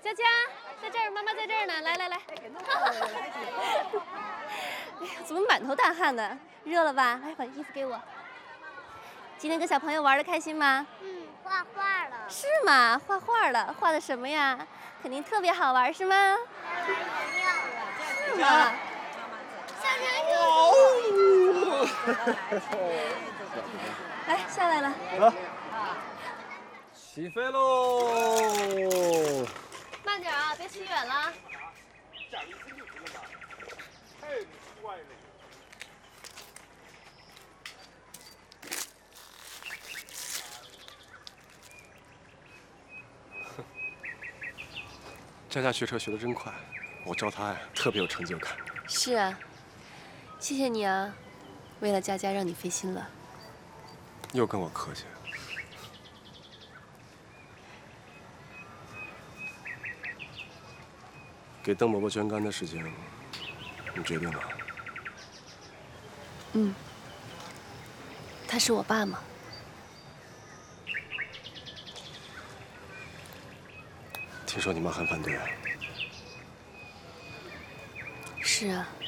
佳佳在这儿，妈妈在这儿呢，来来来。哎呀，怎么满头大汗的？热了吧？来，把衣服给我。今天跟小朋友玩的开心吗？ 画画了。 是吗？画画了，画的什么呀？肯定特别好玩，是吗？ 还玩饮料了。 是吗？ 小长哦， 来，下来了。 走，起飞喽！ 慢点啊，别骑远了。 佳佳学车学得真快，我教她呀，特别有成就感。 是啊，谢谢你啊，为了佳佳让你费心了。 又跟我客气。给邓伯伯捐肝的事情，你决定了？ 嗯，他是我爸嘛。 听说你妈很反对啊？ 是啊。